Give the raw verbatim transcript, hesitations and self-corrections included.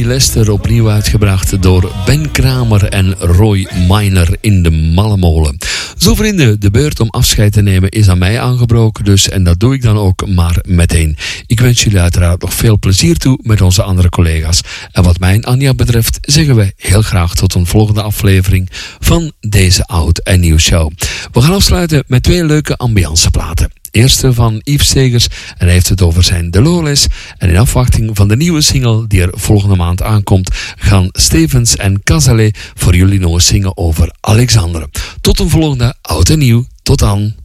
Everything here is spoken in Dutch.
Lester, opnieuw uitgebracht door Ben Kramer en Roy Miner in de Mallemolen. Zo vrienden, de beurt om afscheid te nemen is aan mij aangebroken dus en dat doe ik dan ook maar meteen. Ik wens jullie uiteraard nog veel plezier toe met onze andere collega's. En wat mij en Anja betreft zeggen we heel graag tot een volgende aflevering van deze Oud en Nieuw Show. We gaan afsluiten met twee leuke ambianceplaten. Eerste van Yves Segers en hij heeft het over zijn Dolores. En in afwachting van de nieuwe single die er volgende maand aankomt, gaan Stevens en Cazalet voor jullie nog eens zingen over Alexandre. Tot een volgende Oud en Nieuw. Tot dan.